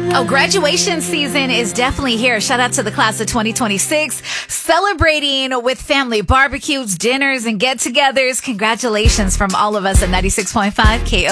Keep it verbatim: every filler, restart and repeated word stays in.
Oh, graduation season is definitely here. Shout out to the class of twenty twenty-six, celebrating with family barbecues, dinners, and get-togethers. Congratulations from all of us at ninety-six point five K O.